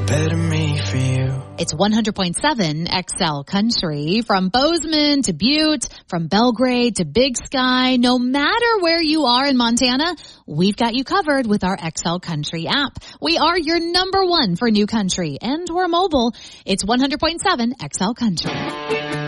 better me for you. It's 100.7 XL Country. From Bozeman to Butte, from Belgrade to Big Sky, no matter where you are in Montana, we've got you covered with our XL Country app. We are your number one for new country, and we're mobile. It's 100.7 XL Country.